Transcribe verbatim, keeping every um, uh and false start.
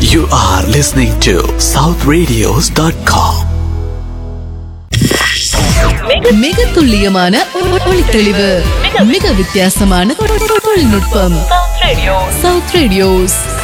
You are listening to south radios dot com. மிக துல்லியமான ஒளித்தெளிவு, மிக வித்தியாசமான தொழில்நுட்பம். South radios.